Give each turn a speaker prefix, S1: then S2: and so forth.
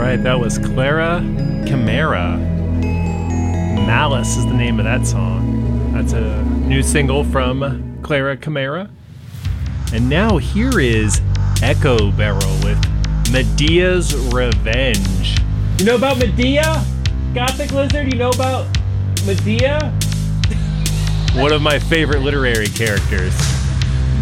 S1: right, that was Clara Chimera. Malice is the name of that song. That's a new single from Clara Chimera. And now here is Echo Barrel with Medea's Revenge. You know about Medea? Gothic Lizard, you know about Medea? One of my favorite literary characters.